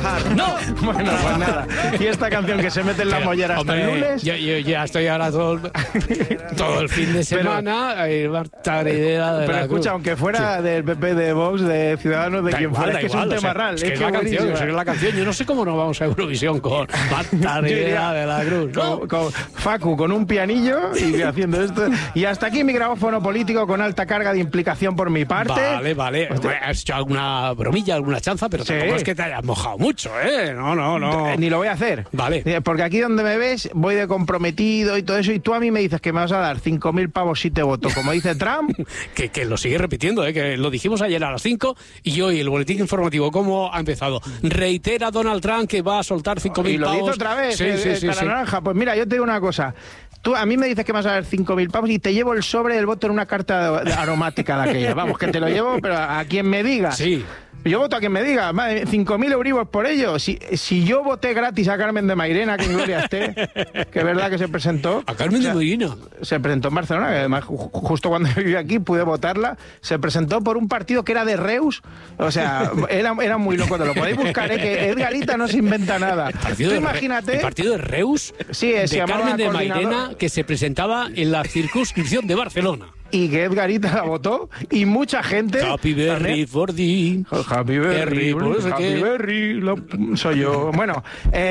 trabajar. ¡No! Bueno, pues nada. Y esta canción que se mete en la mollera hasta el lunes. Yo ya estoy ahora todo el fin de semana. Marta Rivera de Pero la escucha, Cruz. aunque fuera del PP, de Vox, de Ciudadanos, de Da quien igual, fuera, da es que es igual, un o sea, tema real. es que es la canción, es la canción. Yo no sé cómo nos vamos a Eurovisión con Marta Rivera de la Cruz. ¿No? Con Facu con un pianillo y haciendo esto. Y hasta aquí mi grabófono político con alta carga de implicación por mi parte. Vale. Has hecho alguna bromilla, alguna chanza, pero tampoco es que te hayas mojado mucho, ¿eh? No. Ni lo voy a hacer. Vale. Porque aquí donde me ves voy de comprometido y todo eso, y tú a mí me dices que me vas a dar 5.000 pavos si te voto, como dice Trump. que lo sigue repitiendo, que lo dijimos ayer a las 5 y hoy el boletín informativo, ¿cómo ha empezado? Reitera Donald Trump que va a soltar 5.000 pavos. Y lo dice otra vez, Sí. naranja. Pues mira, yo te digo una cosa. Tú a mí me dices que me vas a dar 5.000 pavos y te llevo el sobre del voto en una carta aromática de aquella. Vamos, que te lo llevo, pero a quien me diga. Sí. Yo voto a quien me diga, 5.000 euribos por ello. Si yo voté gratis a Carmen de Mairena, que en gloria esté, que es verdad que se presentó. A Carmen de Mairena. Se presentó en Barcelona, que además justo cuando vivía aquí pude votarla. Se presentó por un partido que era de Reus. O sea, era muy loco. Te lo podéis buscar, que Edgarita no se inventa nada. Imagínate. El partido de Reus, sí, de Carmen de Mairena, que se presentaba en la circunscripción de Barcelona. Y que Edgarita la votó y mucha gente. Happy Berry for thee. Happy Berry, Happy Berry, soy yo. Bueno,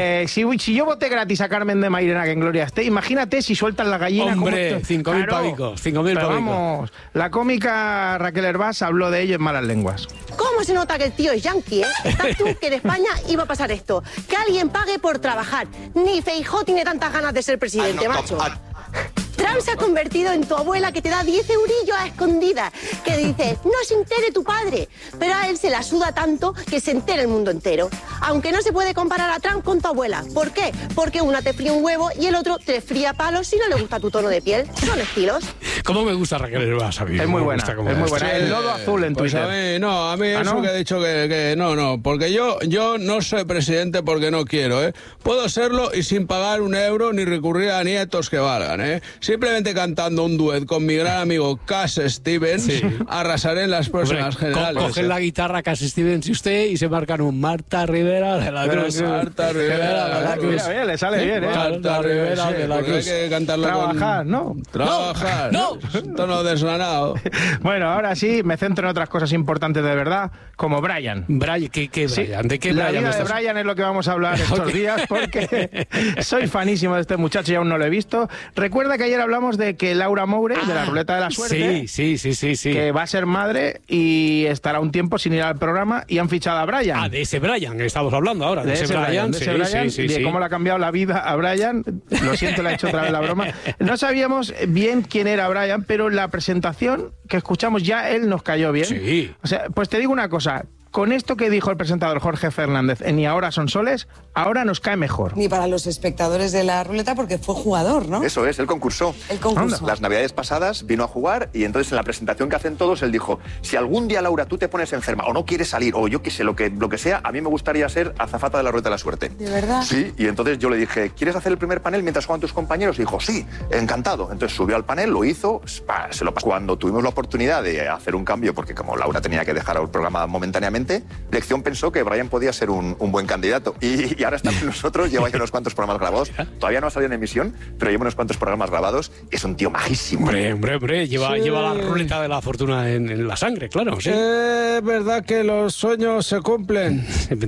si yo voté gratis a Carmen de Mairena, que en gloria esté, imagínate si sueltan la gallina. Hombre, 5.000 pavicos, 5.000 pavicos. Vamos, la cómica Raquel Hervás habló de ello en Malas Lenguas. ¿Cómo se nota que el tío es yanqui, Estás tú que en España iba a pasar esto. Que alguien pague por trabajar. Ni Feijóo tiene tantas ganas de ser presidente, macho. Trump se ha convertido en tu abuela que te da 10 eurillos a escondidas, que dice, no se entere tu padre, pero a él se la suda tanto que se entere el mundo entero. Aunque no se puede comparar a Trump con tu abuela. ¿Por qué? Porque una te fría un huevo y el otro te fría palos si no le gusta tu tono de piel. Son estilos. ¿Cómo me gusta Raquel Hervás? Es muy buena, es muy buena. El lodo azul en pues Twitter. A mí eso que he dicho que no, porque yo no soy presidente porque no quiero, Puedo serlo y sin pagar un euro ni recurrir a nietos que valgan, Simplemente cantando un duet con mi gran amigo Cass Stevens, arrasaré en las próximas generales. Cogen la guitarra Cass Stevens y usted y se marcan un Marta Rivera de la Cruz. Marta Rivera de la Cruz. Mira, le sale bien, Marta Rivera de la Cruz. Hay que cantarlo Trabajar, ¿no? Trabajar. No. Tono deslanado. Bueno, ahora sí, me centro en otras cosas importantes de verdad, como Brian. Brian, ¿qué Brian? ¿De qué la Brian? vida de Brian es lo que vamos a hablar estos días, porque soy fanísimo de este muchacho y aún no lo he visto. Recuerda que ayer hablamos de que Laura Moure, de la Ruleta de la Suerte, sí, que va a ser madre y estará un tiempo sin ir al programa, y han fichado a Brian. De ese Brian, estamos hablando ahora. De ese Brian, de cómo le ha cambiado la vida a Brian. Lo siento, le he hecho otra vez la broma. No sabíamos bien quién era Brian, pero la presentación que escuchamos ya él nos cayó bien. Sí. O sea, pues te digo una cosa. Con esto que dijo el presentador Jorge Fernández en Y ahora son soles, ahora nos cae mejor. Ni para los espectadores de la ruleta porque fue jugador, ¿no? Eso es, él concursó. El concurso. Las navidades pasadas vino a jugar y entonces en la presentación que hacen todos él dijo, si algún día, Laura, tú te pones enferma o no quieres salir o yo qué sé, lo que sea, a mí me gustaría ser azafata de la Ruleta de la Suerte. ¿De verdad? Sí, y entonces yo le dije, ¿quieres hacer el primer panel mientras juegan tus compañeros? Y dijo, sí, encantado. Entonces subió al panel, lo hizo, se lo pasó. Cuando tuvimos la oportunidad de hacer un cambio, porque como Laura tenía que dejar el programa momentáneamente, dirección pensó que Brian podía ser un buen candidato. Y ahora está con nosotros, lleva ya unos cuantos programas grabados. Todavía no ha salido en emisión, pero lleva unos cuantos programas grabados. Es un tío majísimo. Hombre, lleva la ruleta de la fortuna en la sangre, claro. Sí. Es verdad que los sueños se cumplen.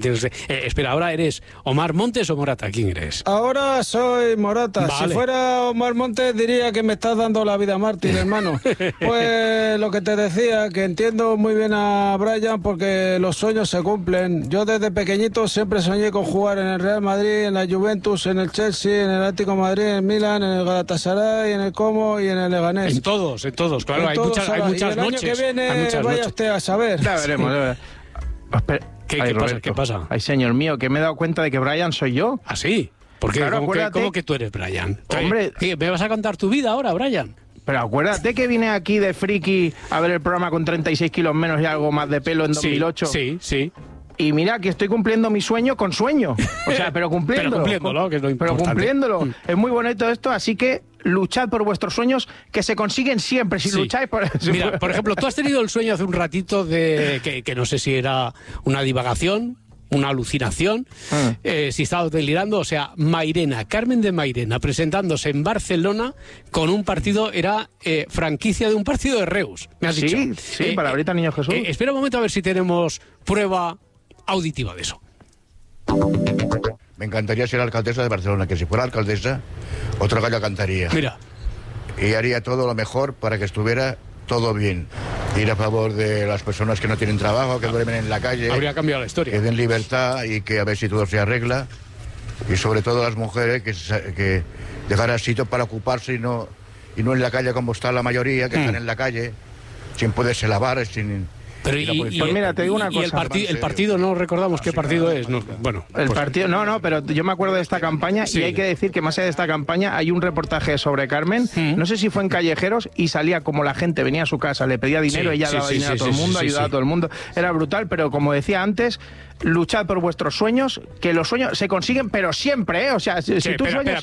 Espera, ¿ahora eres Omar Montes o Morata? ¿Quién eres? Ahora soy Morata. Vale. Si fuera Omar Montes diría que me estás dando la vida mártir, hermano. Pues lo que te decía, que entiendo muy bien a Brian porque los sueños se cumplen. Yo desde pequeñito siempre soñé con jugar en el Real Madrid, en la Juventus, en el Chelsea, en el Atlético de Madrid, en el Milan, en el Galatasaray, en el Como y en el Leganés. En todos, claro. Hay muchas y noches. el año que viene vaya usted a saber. Ya veremos. ¿Qué pasa? Ay, señor mío, que me he dado cuenta de que Brian soy yo. ¿Ah, sí? ¿Por qué? Claro, ¿Cómo que tú eres Brian? Hombre, ¿me vas a contar tu vida ahora, Brian? Pero acuérdate que vine aquí de friki a ver el programa con 36 kilos menos y algo más de pelo en 2008. Sí. Y mira que estoy cumpliendo mi sueño con sueño. O sea, pero cumpliéndolo. Que es lo importante. Pero cumpliéndolo. Es muy bonito esto, así que luchad por vuestros sueños, que se consiguen siempre si lucháis por eso. Mira, por ejemplo, tú has tenido el sueño hace un ratito de que no sé si era una divagación una alucinación, si estaba delirando. O sea, Carmen de Mairena, presentándose en Barcelona con un partido, era franquicia de un partido de Reus, me has dicho. Sí, palabrita Niño Jesús. Espera un momento a ver si tenemos prueba auditiva de eso. Me encantaría ser alcaldesa de Barcelona, que si fuera alcaldesa, otro gallo cantaría. Mira. Y haría todo lo mejor para que estuviera todo bien. Ir a favor de las personas que no tienen trabajo, que duermen en la calle. Habría cambiado la historia. Que den libertad y que a ver si todo se arregla. Y sobre todo las mujeres que dejar sitio para ocuparse y no en la calle como está la mayoría, que están en la calle sin poderse lavar, sin... Pero pues mira, te digo una cosa. El partido no recordamos qué partido es. No, bueno, el partido, no, pero yo me acuerdo de esta campaña y hay que decir que más allá de esta campaña hay un reportaje sobre Carmen, no sé si fue en Callejeros, y salía como la gente venía a su casa, le pedía dinero, ella daba dinero a todo el mundo, ayudaba a todo el mundo, era brutal, pero como decía antes, luchad por vuestros sueños, que los sueños se consiguen, pero siempre, ¿eh? O sea, si tú sueñas...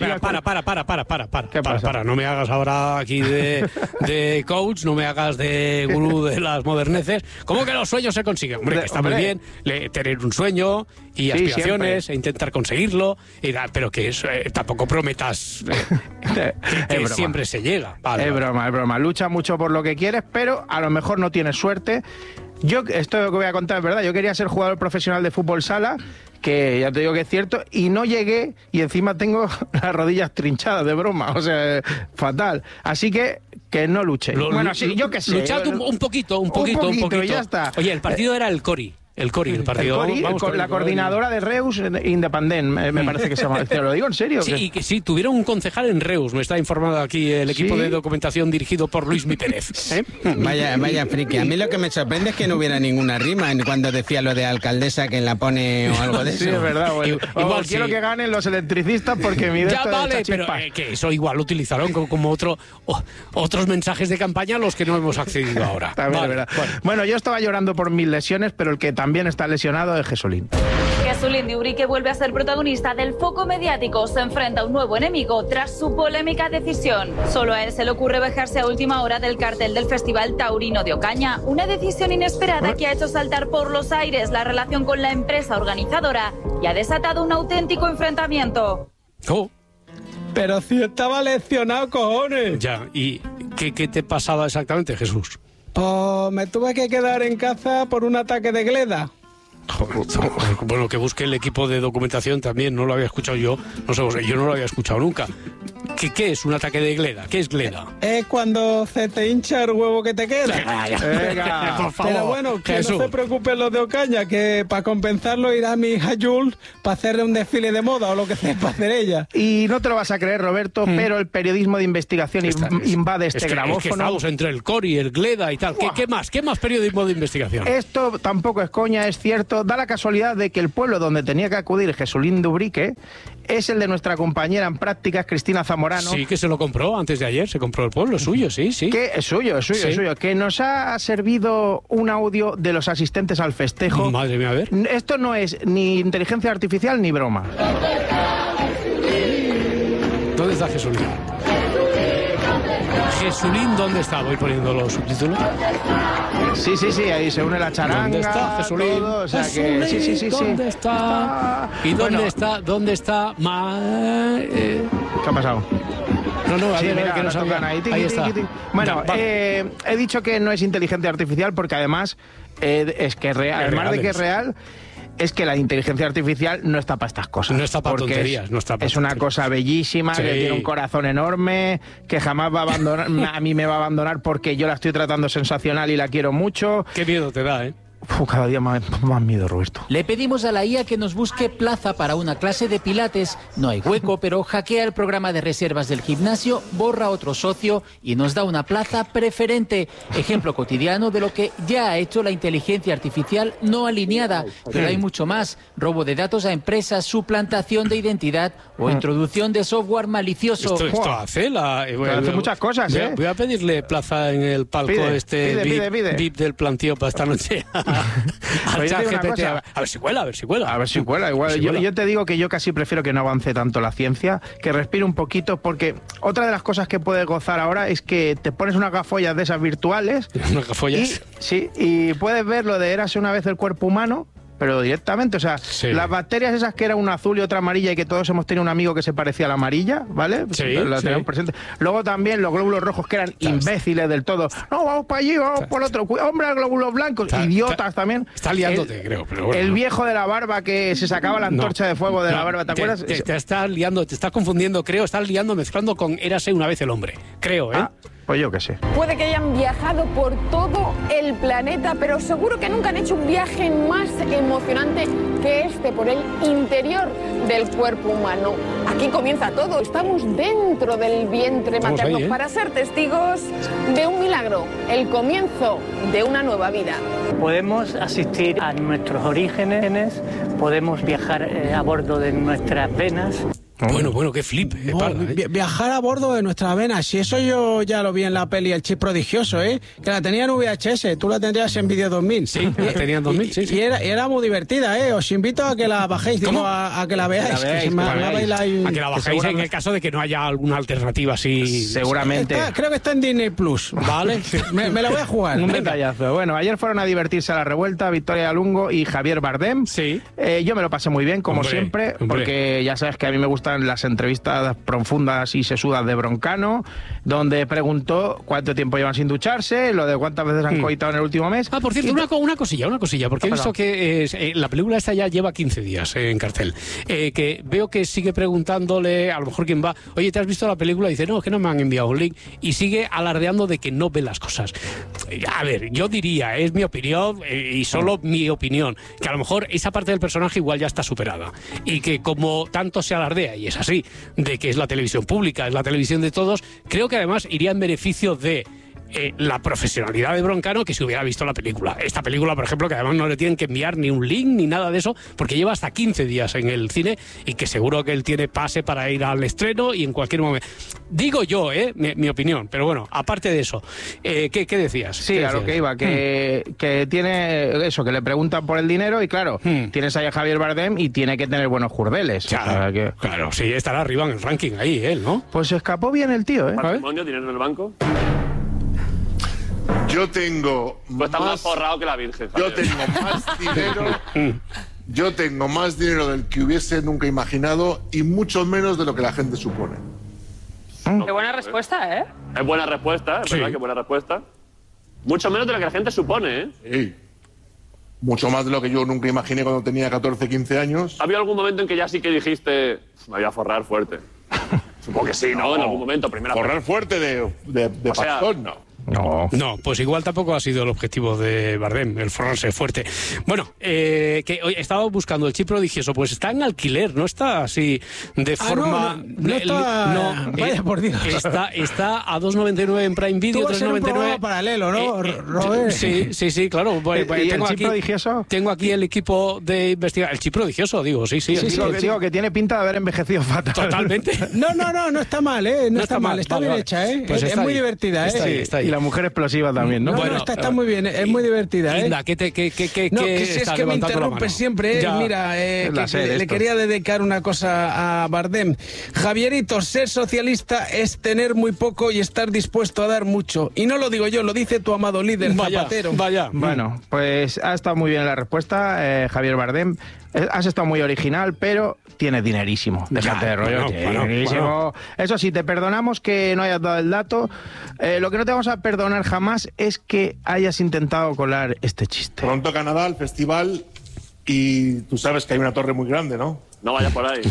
Para, no me hagas ahora aquí de coach, no me hagas de gurú de las moderneces. ¿Cómo que los sueños se consiguen? Hombre, que está muy bien tener un sueño y aspiraciones, e intentar conseguirlo, pero que eso, tampoco prometas que siempre se llega. Es broma. Lucha mucho por lo que quieres, pero a lo mejor no tienes suerte. Esto que voy a contar es verdad, yo quería ser jugador profesional de fútbol sala, que ya te digo que es cierto, y no llegué, y encima tengo las rodillas trinchadas, de broma, o sea, fatal. Así que no luche. Bueno, sí, yo qué sé. Luchad un poquito. Y ya está. Oye, el partido era el Cori. El partido. Vamos con la coordinadora de Reus Independent, me parece que se llama. Te lo digo en serio. Sí, que sí, tuvieron un concejal en Reus, me está informando aquí el equipo de documentación dirigido por Luis Mi Pérez. Vaya friki. A mí lo que me sorprende es que no hubiera ninguna rima cuando decía lo de alcaldesa que la pone o algo de eso. Sí, es verdad. Igual quiero que ganen los electricistas porque mi ya vale, pero que eso igual lo utilizaron como otros mensajes de campaña a los que no hemos accedido ahora. También, verdad. Bueno, yo estaba llorando por mis lesiones, pero el que también está lesionado es Jesulín. Jesulín de Ubrique vuelve a ser protagonista del foco mediático. Se enfrenta a un nuevo enemigo tras su polémica decisión. Solo a él se le ocurre bajarse a última hora del cartel del Festival Taurino de Ocaña. Una decisión inesperada que ha hecho saltar por los aires la relación con la empresa organizadora y ha desatado un auténtico enfrentamiento. Pero si estaba lesionado, cojones. Ya, ¿y qué te pasaba exactamente, Jesús? Pues me tuve que quedar en casa por un ataque de gleda. Bueno, que busque el equipo de documentación también, no lo había escuchado yo, no sé, yo no lo había escuchado nunca. ¿Qué es un ataque de gleda? ¿Qué es gleda? Es cuando se te hincha el huevo que te queda. Venga, por favor. Pero bueno, que no se preocupen los de Ocaña, que para compensarlo irá mi hija Jules para hacerle un desfile de moda o lo que sea para hacer ella. Y no te lo vas a creer, Roberto, pero el periodismo de investigación invade este grabófono. Es que estamos entre el Cori, el gleda y tal. ¿Qué más? ¿Qué más periodismo de investigación? Esto tampoco es coña, es cierto. Da la casualidad de que el pueblo donde tenía que acudir Jesulín de Ubrique es el de nuestra compañera en prácticas, Cristina Zamorano. Sí, que se lo compró antes de ayer, se compró el pueblo, es suyo, sí. Que es suyo, que nos ha servido un audio de los asistentes al festejo. Madre mía, a ver. Esto no es ni inteligencia artificial ni broma. ¿Dónde está Jesulín? Jesulín, ¿dónde está? Voy poniendo los subtítulos. Sí, ahí se une la charanga. ¿Dónde está Jesulín? Todo, o sea Jesulín, que sí. ¿Dónde está? ¿Y dónde está? ¿Dónde está? ¿Qué ha pasado? No, sí, mira, que nos tocan ahí. Ahí está. Bueno, he dicho que no es inteligencia artificial porque además es que además de que es real, es que la inteligencia artificial no está para estas cosas. No está para tonterías. Es una cosa bellísima, que tiene un corazón enorme, que jamás va a abandonar, a mí me va a abandonar porque yo la estoy tratando sensacional y la quiero mucho. Qué miedo te da, ¿eh? Cada día más miedo, Roberto. Le pedimos a la IA que nos busque plaza para una clase de pilates. No hay hueco, pero hackea el programa de reservas del gimnasio, borra otro socio y nos da una plaza preferente. Ejemplo cotidiano de lo que ya ha hecho la inteligencia artificial no alineada. Pero hay mucho más. Robo de datos a empresas, suplantación de identidad o introducción de software malicioso. Esto hace hace muchas cosas, ¿eh? Voy a pedirle plaza en el palco pide. VIP del planteo para esta noche. A ver si cuela. Igual. Yo te digo que yo casi prefiero que no avance tanto la ciencia, que respire un poquito, porque otra de las cosas que puedes gozar ahora es que te pones unas gafollas de esas virtuales. ¿Unas gafollas? Y puedes ver lo de Érase una vez el cuerpo humano. pero directamente, o sea, las bacterias esas que era una azul y otra amarilla y que todos hemos tenido un amigo que se parecía a la amarilla, ¿vale? La tenemos presente. Luego también los glóbulos rojos que eran imbéciles del todo. No, vamos para allí, vamos por otro. Hombre, glóbulos blancos, idiotas también. Está liándote, creo, pero bueno. El viejo de la barba que se sacaba la antorcha de fuego de la barba, ¿te acuerdas? Te estás liando, te estás confundiendo, creo, estás liando mezclando con Érase una vez el hombre, creo, ¿eh? Pues yo qué sé. Puede que hayan viajado por todo el planeta, pero seguro que nunca han hecho un viaje más emocionante que este por el interior del cuerpo humano. Aquí comienza todo. Estamos dentro del vientre materno para ser testigos de un milagro, el comienzo de una nueva vida. Podemos asistir a nuestros orígenes, podemos viajar a bordo de nuestras venas. Bueno, qué flip. Viajar a bordo de nuestras venas. Si eso yo ya lo vi en la peli El Chip Prodigioso, que la tenía en VHS, tú la tendrías en Video 2000. Sí, la tenía en 2000, sí. Y era muy divertida, Os invito a que la bajéis, a que la veáis. A que la bajéis en el caso de que no haya alguna alternativa así. Seguramente. Creo que está en Disney Plus. Vale. me la voy a jugar. Un detallazo. Bueno, ayer fueron a divertirse a La Revuelta Victoria Lungo y Javier Bardem. Sí. Yo me lo pasé muy bien, como siempre, porque ya sabes que a mí me gusta las entrevistas profundas y sesudas de Broncano, donde preguntó cuánto tiempo llevan sin ducharse, lo de cuántas veces han coitado en el último mes. Por cierto, una cosilla, porque he visto que la película esta ya lleva 15 días en cartel, que veo que sigue preguntándole, a lo mejor quien va, oye, ¿te has visto la película? Y dice, no, es que no me han enviado un link, y sigue alardeando de que no ve las cosas. A ver, yo diría, es mi opinión, y solo mi opinión, que a lo mejor esa parte del personaje igual ya está superada, y que como tanto se alardea, y es así, de que es la televisión pública, es la televisión de todos, creo que además iría en beneficio de la profesionalidad de Broncano que si hubiera visto la película. Esta película, por ejemplo, que además no le tienen que enviar ni un link ni nada de eso, porque lleva hasta 15 días en el cine y que seguro que él tiene pase para ir al estreno y en cualquier momento. Digo yo, mi opinión, pero bueno, aparte de eso, ¿qué decías? Sí, a lo que iba, que tiene eso, que le preguntan por el dinero y claro, tienes ahí a Javier Bardem y tiene que tener buenos jurdeles. Claro, sí, estará arriba en el ranking ahí, él, ¿no? Pues se escapó bien el tío, ¿Patrimonio, dinero en el banco? Yo tengo pues está más forrado que la Virgen, Javier. Yo tengo más dinero del que hubiese nunca imaginado y mucho menos de lo que la gente supone. Qué buena respuesta, Es buena respuesta, es verdad que buena respuesta. Mucho menos de lo que la gente supone, Sí. Mucho más de lo que yo nunca imaginé cuando tenía 14, 15 años. ¿Ha habido algún momento en que ya sí que dijiste, me voy a forrar fuerte? Supongo que sí, ¿no? En algún momento, primera forrar fuerte de pastón, no. No, pues igual tampoco ha sido el objetivo de Bardem, el forrarse fuerte. Bueno, que hoy estaba buscando El Chip Prodigioso, pues está en alquiler, no está así de forma... No está... Vaya por Dios. Está a 2,99 en Prime Video, 3,99... paralelo, ¿no, Robert? Sí, claro. ¿Y el Chip Prodigioso? Tengo aquí el equipo de investigación. El Chip Prodigioso, digo, sí. Digo que tiene pinta de haber envejecido fatal. Totalmente. No está mal, no está mal, está bien hecha, Pues es muy divertida, Está ahí. La mujer explosiva también, ¿no? Bueno, está muy bien, es muy divertida, Inda, que es que me interrumpes siempre, Mira, le quería dedicar una cosa a Bardem. Javierito, ser socialista es tener muy poco y estar dispuesto a dar mucho. Y no lo digo yo, lo dice tu amado líder Zapatero. Bueno, pues ha estado muy bien la respuesta, Javier Bardem. Has estado muy original, pero tienes dinerísimo. Déjate de rollo. Dinerísimo. Eso sí, te perdonamos que no hayas dado el dato. Lo que no te vamos a perdonar jamás es que hayas intentado colar este chiste. Pronto Canadá, el festival, y tú sabes que hay una torre muy grande, ¿no? No vaya por ahí.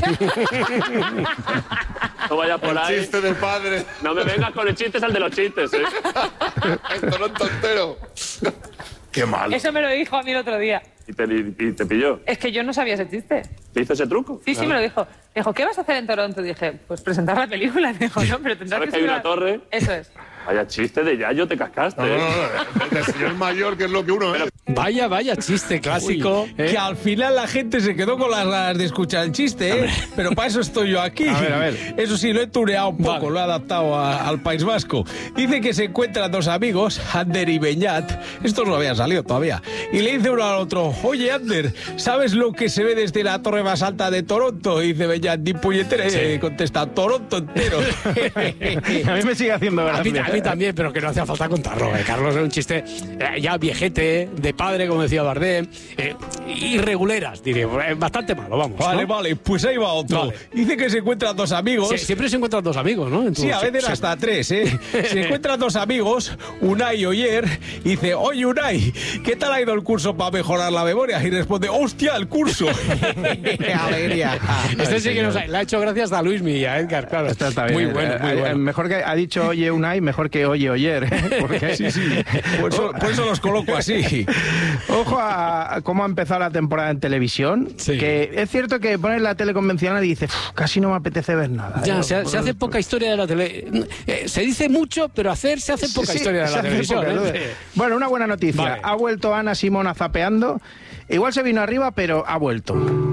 No vaya por ahí. El chiste del padre. No me vengas con el chiste, es el de los chistes, Esto no es tontero. Qué mal. Eso me lo dijo a mí el otro día. ¿Y te pilló? Es que yo no sabía ese chiste. ¿Te hizo ese truco? Sí, me lo dijo. Me dijo, ¿qué vas a hacer en Toronto? Dije, pues presentar la película. Me dijo, no, pero tendrás que hay una torre. Eso es. Vaya chiste de Yayo, te cascaste. No, el señor mayor, que es lo que uno es. Vaya chiste clásico. Que al final la gente se quedó con las ganas de escuchar el chiste, Pero para eso estoy yo aquí. A ver. Eso sí, lo he tureado un poco, lo he adaptado al País Vasco. Dice que se encuentran dos amigos, Ander y Beñat. Estos no habían salido todavía. Y le dice uno al otro, oye, Ander, ¿sabes lo que se ve desde la torre más alta de Toronto? Y dice Beñat, ni puñetera. Contesta, Toronto entero. A mí me sigue haciendo gracia. A mí también, pero que no hacía falta contarlo. Carlos, es un chiste ya viejete, de padre, como decía Bardem, irreguleras, diré, bastante malo, vamos. Vale, pues ahí va otro. Vale. Dice que se encuentran dos amigos. Sí, siempre se encuentran dos amigos, ¿no? Sí, a veces hasta tres, ¿eh? Se encuentran dos amigos, Unai y Oyer, y dice, oye Unai, ¿qué tal ha ido el curso para mejorar la memoria? Y responde, hostia, el curso. ¡Qué alegría! Este sí que nos ha hecho gracias a Luismi y a Edgar, claro. Está bien. Muy bueno, muy bueno. Mejor que ha dicho oye Unai, mejor que oye Oyer. Porque... Sí. Por eso los coloco así. Ojo a cómo ha empezado la temporada en televisión. Sí. Que es cierto que pones la tele convencional y dices, casi no me apetece ver nada. Ya, se hace poca historia de la tele. Se dice mucho, pero se hace poca historia de la televisión. Bueno, una buena noticia. Vale. Ha vuelto Ana Simona zapeando. Igual se vino arriba, pero ha vuelto.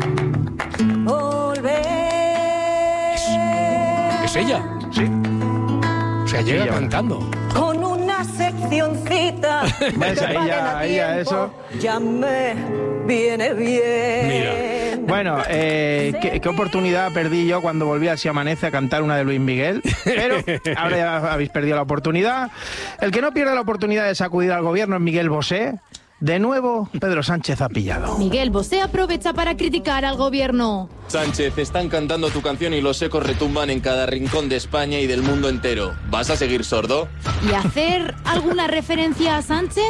¿Es ella? Sí. O sea, llega cantando. Con una seccioncita. ella, eso. Ya me viene bien. Mira. Bueno, ¿qué oportunidad perdí yo cuando volví a Si Amanece a cantar una de Luis Miguel? Pero ahora ya habéis perdido la oportunidad. El que no pierde la oportunidad de sacudir al gobierno es Miguel Bosé. De nuevo, Pedro Sánchez ha pillado. Miguel Bosé aprovecha para criticar al gobierno. Sánchez, están cantando tu canción y los ecos retumban en cada rincón de España y del mundo entero. ¿Vas a seguir sordo? ¿Y hacer alguna referencia a Sánchez?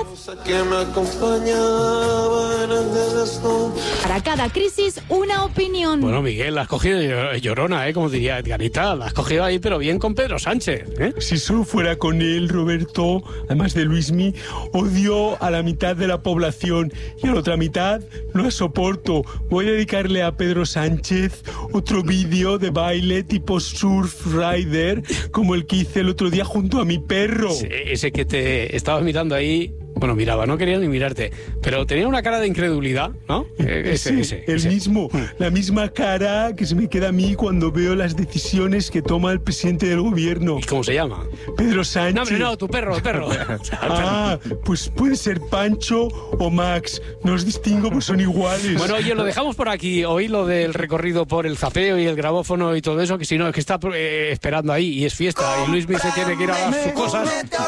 Para cada crisis, una opinión. Bueno, Miguel, la has cogido llorona, como diría Edgarita. La has cogido ahí, pero bien con Pedro Sánchez, ¿eh? Si solo fuera con él, Roberto, además de Luismi, odio a la mitad de la población y a la otra mitad no la soporto. Voy a dedicarle a Pedro Sánchez otro vídeo de baile tipo surf rider como el que hice el otro día junto a mi perro. Sí, ese que te estaba mirando ahí. Bueno, miraba, no quería ni mirarte, pero tenía una cara de incredulidad, ¿no? Ese. Mismo, la misma cara que se me queda a mí cuando veo las decisiones que toma el presidente del gobierno. ¿Y cómo se llama? Pedro Sánchez. No, hombre, no, tu perro. Pues puede ser Pancho o Max, no os distingo, pues son iguales. Bueno, oye, lo dejamos por aquí, oí lo del recorrido por el zapeo y el grabófono y todo eso, que si no, es que está esperando ahí y es fiesta y Luismi se tiene que ir a dar sus cosas.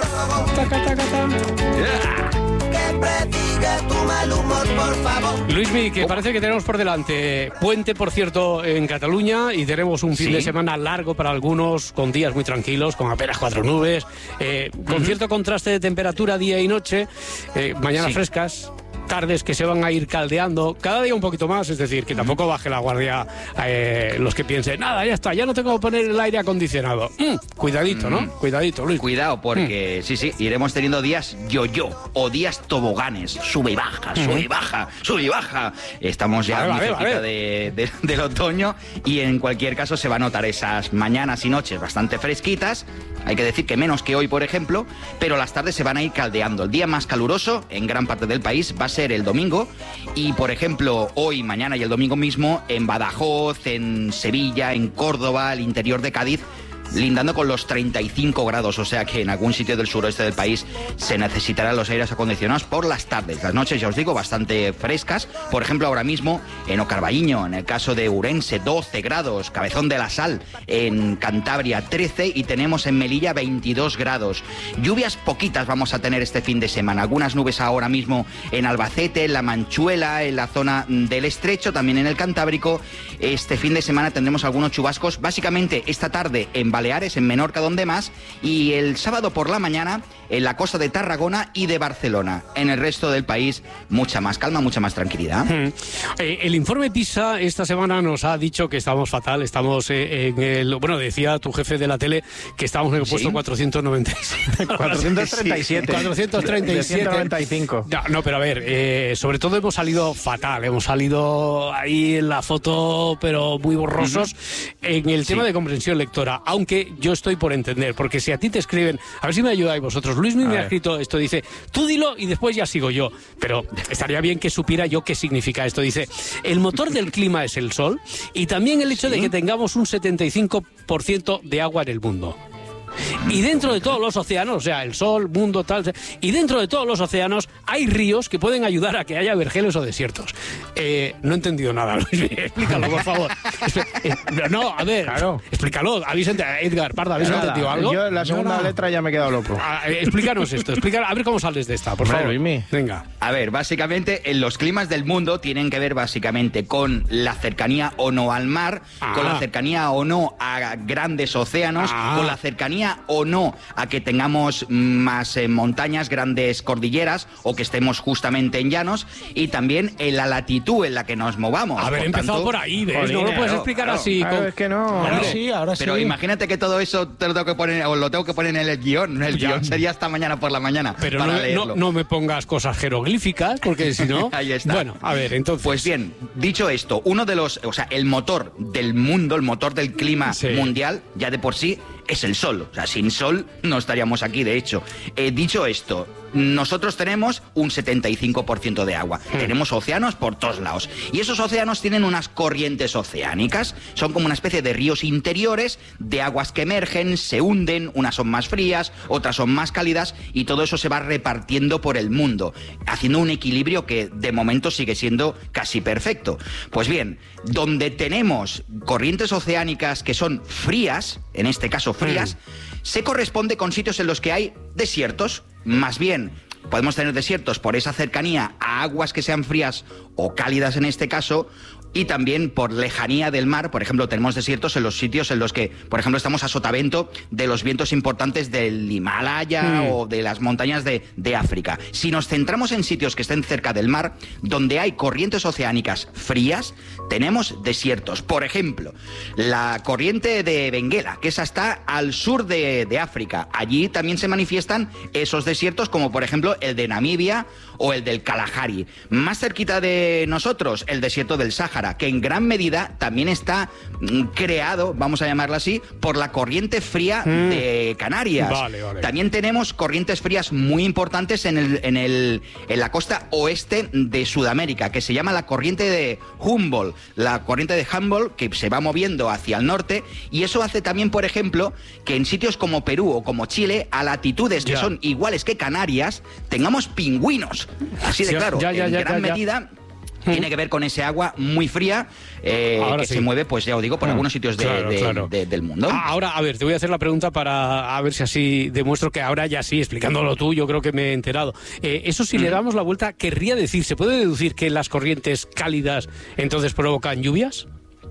Luismi, que parece que tenemos por delante puente, por cierto, en Cataluña, y tenemos un fin de semana largo para algunos, con días muy tranquilos, con apenas 4 nubes, con cierto contraste de temperatura día y noche, mañanas frescas, tardes que se van a ir caldeando, cada día un poquito más, es decir, que tampoco baje la guardia los que piensen, nada, ya está, ya no tengo que poner el aire acondicionado. Cuidadito, ¿no? Cuidadito, Luis. Cuidado, porque sí, iremos teniendo días yo-yo o días toboganes, sube y baja, sube y baja. Estamos ya muy cerquita del otoño y en cualquier caso se va a notar esas mañanas y noches bastante fresquitas. Hay que decir que menos que hoy, por ejemplo, pero las tardes se van a ir caldeando. El día más caluroso en gran parte del país va a ser el domingo y, por ejemplo, hoy, mañana y el domingo mismo en Badajoz, en Sevilla, en Córdoba, el interior de Cádiz, lindando con los 35 grados, o sea que en algún sitio del suroeste del país se necesitarán los aires acondicionados por las tardes. Las noches, ya os digo, bastante frescas. Por ejemplo, ahora mismo en Ocarbaíño, en el caso de Ourense, 12 grados, Cabezón de la Sal, en Cantabria 13 y tenemos en Melilla 22 grados. Lluvias poquitas vamos a tener este fin de semana. Algunas nubes ahora mismo en Albacete, en La Manchuela, en la zona del Estrecho, también en el Cantábrico. Este fin de semana tendremos algunos chubascos, básicamente esta tarde en Baleares, en Menorca, donde más, y el sábado por la mañana en la costa de Tarragona y de Barcelona. En el resto del país, mucha más calma, mucha más tranquilidad. El informe PISA esta semana nos ha dicho que estamos fatal, estamos en el... Bueno, decía tu jefe de la tele que estamos en el puesto 497. 437. 435. No, pero a ver, sobre todo hemos salido fatal, hemos salido ahí en la foto, pero muy borrosos, en el tema de comprensión lectora, aunque yo estoy por entender, porque si a ti te escriben, a ver si me ayudáis vosotros, Luis me ha escrito esto, dice, tú dilo y después ya sigo yo, pero estaría bien que supiera yo qué significa esto. Dice, el motor del clima es el sol y también el hecho de que tengamos un 75% de agua en el mundo. Y dentro de todos los océanos, o sea, el sol, mundo, tal, y dentro de todos los océanos hay ríos que pueden ayudar a que haya vergeles o desiertos. No he entendido nada, Luis. Explícalo, por favor. No, a ver, claro. Explícalo. Edgar, Parda, ¿habéis entendido algo? Yo la segunda letra ya me he quedado loco. Explícanos esto, a ver cómo sales de esta, por favor. Venga. A ver, básicamente, los climas del mundo tienen que ver básicamente con la cercanía o no al mar, con la cercanía o no a grandes océanos, con la cercanía o no a que tengamos más montañas, grandes cordilleras, o que estemos justamente en llanos, y también en la latitud en la que nos movamos. Haber empezado por ahí, ¿ves? No lo puedes explicar así. Es que no. Ahora sí. Pero imagínate que todo eso te lo tengo que poner, o lo tengo que poner en el guión. El guión sería hasta mañana por la mañana. Pero para leerlo. No me pongas cosas jeroglíficas, porque si no... Ahí está. Bueno, a ver, entonces... Pues bien, dicho esto, el motor del mundo, el motor del clima mundial, ya de por sí, es el sol. O sea, sin sol no estaríamos aquí, de hecho. Dicho esto, nosotros tenemos un 75% de agua. Tenemos océanos por todos lados. Y esos océanos tienen unas corrientes oceánicas. Son como una especie de ríos interiores de aguas que emergen, se hunden, unas son más frías, otras son más cálidas, y todo eso se va repartiendo por el mundo, haciendo un equilibrio que de momento sigue siendo casi perfecto. Pues bien, donde tenemos corrientes oceánicas que son frías, en este caso frías, se corresponde con sitios en los que hay desiertos. Más bien, podemos tener desiertos por esa cercanía a aguas que sean frías o cálidas en este caso, y también por lejanía del mar. Por ejemplo, tenemos desiertos en los sitios en los que, por ejemplo, estamos a sotavento de los vientos importantes del Himalaya o de las montañas de África. Si nos centramos en sitios que estén cerca del mar, donde hay corrientes oceánicas frías, tenemos desiertos. Por ejemplo, la corriente de Benguela, que esa está al sur de África. Allí también se manifiestan esos desiertos, como por ejemplo el de Namibia o el del Kalahari. Más cerquita de nosotros, el desierto del Sáhara, que en gran medida también está creado, vamos a llamarlo así, por la corriente fría de Canarias. Vale. También tenemos corrientes frías muy importantes en la costa oeste de Sudamérica, que se llama la corriente de Humboldt. La corriente de Humboldt, que se va moviendo hacia el norte, y eso hace también, por ejemplo, que en sitios como Perú o como Chile, a latitudes que son iguales que Canarias, tengamos pingüinos. Así de claro, en gran medida tiene que ver con ese agua muy fría que se mueve, pues ya os digo, por algunos sitios del mundo. Ahora, a ver, te voy a hacer la pregunta para a ver si así demuestro que ahora ya sí, explicándolo tú, yo creo que me he enterado. Eso, si le damos la vuelta, querría decir, ¿se puede deducir que las corrientes cálidas entonces provocan lluvias?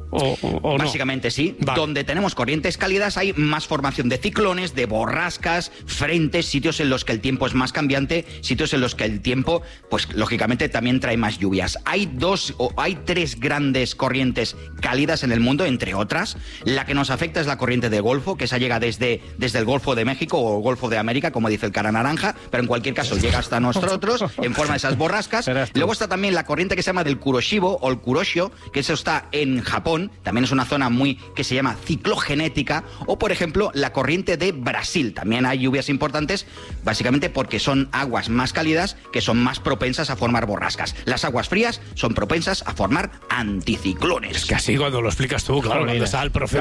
¿O básicamente no? Sí. Vale. Donde tenemos corrientes cálidas hay más formación de ciclones, de borrascas, frentes, sitios en los que el tiempo es más cambiante, sitios en los que el tiempo, pues lógicamente también trae más lluvias. Hay tres grandes corrientes cálidas en el mundo, entre otras. La que nos afecta es la corriente de Golfo, que esa llega desde el Golfo de México o Golfo de América, como dice el cara naranja, pero en cualquier caso llega hasta nosotros en forma de esas borrascas. Luego está también la corriente que se llama del Kuroshibo o el Kuroshio, que eso está en Japón. También es una zona que se llama ciclogenética, o por ejemplo la corriente de Brasil. También hay lluvias importantes, básicamente porque son aguas más cálidas que son más propensas a formar borrascas. Las aguas frías son propensas a formar anticiclones. Es que así cuando lo explicas tú, claro, cuando está el profe